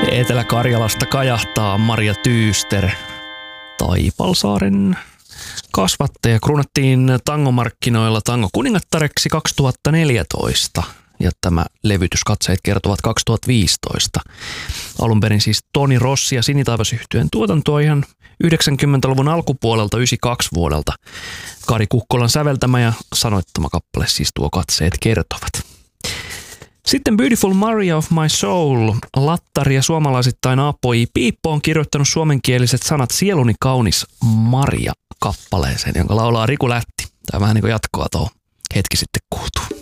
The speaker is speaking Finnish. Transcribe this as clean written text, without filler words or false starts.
Etelä-Karjalasta kajahtaa Marja Tyyster, Taipalsaaren kasvattaja. Kruunattiin tangomarkkinoilla tangokuningattareksi 2014 ja tämä levytys Katseet kertovat 2015. Alun perin siis Toni Rossi ja Sinitaivasyhtyeen tuotantoa ihan 90-luvun alkupuolelta, 92 vuodelta. Kari Kukkolan säveltämä ja sanoittama kappale siis tuo Katseet kertovat. Sitten Beautiful Maria of My Soul. Lattari ja suomalaisittain A.P.I. Piippo on kirjoittanut suomenkieliset sanat Sieluni kaunis Maria kappaleeseen, jonka laulaa Riku Lätti. Tämä vähän niin kuin jatkoa tuohon hetki sitten kuultu.